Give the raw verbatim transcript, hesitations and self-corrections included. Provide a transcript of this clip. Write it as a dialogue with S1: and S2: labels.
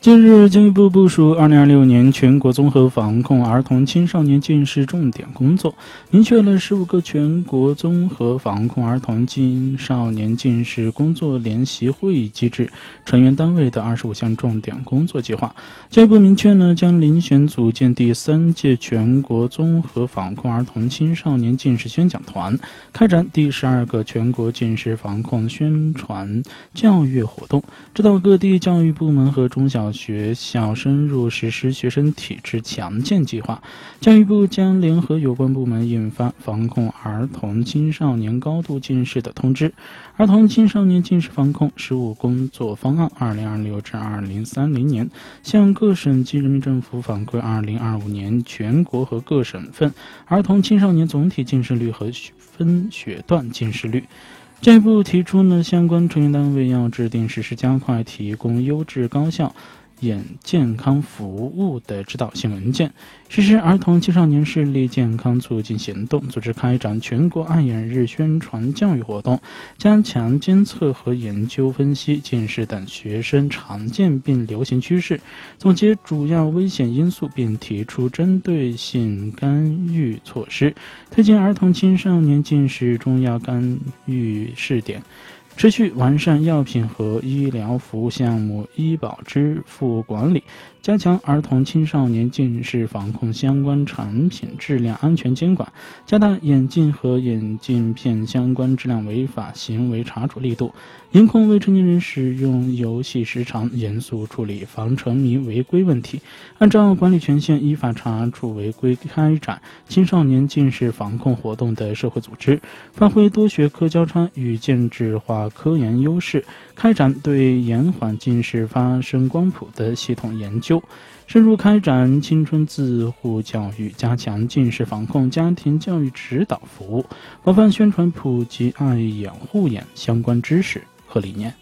S1: 近日，教育部部署二零二六年全国综合防控儿童青少年近视重点工作，明确了十五个全国综合防控儿童青少年近视工作联席会议机制成员单位的二十五项重点工作计划。教育部明确呢，将遴选组建第三届全国综合防控儿童青少年近视宣讲团，开展第十二个全国近视防控宣传教育活动，指导各地教育部门和中小学校深入实施学生体质强健计划。教育部将联合有关部门印发防控儿童青少年高度近视的通知、儿童青少年近视防控十五工作方案二零二六至二零三零年，向各省级人民政府反馈二零二五年全国和各省份儿童青少年总体近视率和分学段近视率。教育部提出呢，相关成员单位要制定实施加快提供优质高效眼健康服务的指导性文件，实施儿童青少年视力健康促进行动，组织开展全国爱眼日宣传教育活动，加强监测和研究分析近视等学生常见病流行趋势，总结主要危险因素，并提出针对性干预措施，推进儿童青少年近视中药干预试点，持续完善药品和医疗服务项目医保支付管理，加强儿童青少年近视防控相关产品质量安全监管，加大眼镜和眼镜片相关质量违法行为查处力度，严控未成年人使用游戏时长，严肃处理防沉迷违规问题，按照管理权限依法查处违规开展青少年近视防控活动的社会组织，发挥多学科交叉与建制化科研优势，开展对延缓近视发生光谱的系统研究，深入开展青春自护教育，加强近视防控家庭教育指导服务，广泛宣传普及爱眼护眼相关知识和理念。